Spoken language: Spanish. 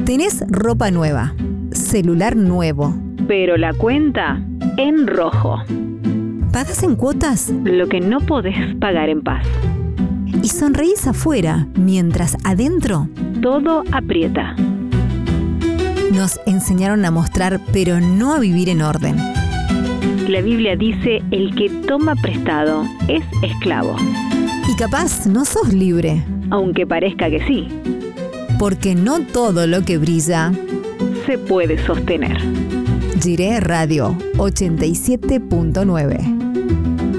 Tenés ropa nueva, celular nuevo, pero la cuenta en rojo. ¿pagas en cuotas? Lo que no podés pagar en paz. Y sonreís afuera, mientras adentro Todo aprieta. nos enseñaron a mostrar, pero no a vivir en orden. La Biblia dice: el que toma prestado es esclavo. Y capaz no sos libre, Aunque parezca que sí, porque no todo lo que brilla. se puede sostener. Jiré Radio 87.9